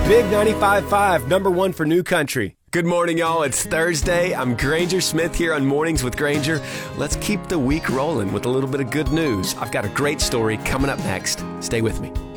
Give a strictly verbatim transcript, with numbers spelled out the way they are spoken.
Big ninety-five point five, number one for New Country. Good morning, y'all. It's Thursday. I'm Granger Smith here on Mornings with Granger. Let's keep the week rolling with a little bit of good news. I've got a great story coming up next. Stay with me.